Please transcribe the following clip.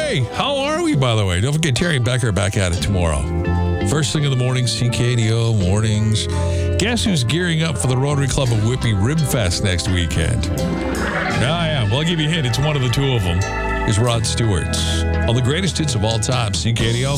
Hey, how are we, by the way? Don't forget, Terry and Becker are back at it tomorrow. First thing in the morning, CKDO mornings. Guess who's gearing up for the Rotary Club of Whitby Rib Fest next weekend? I am. Well, I'll give you a hint. It's one of the two of them. Is Rod Stewart. On the greatest hits of all time, CKDO.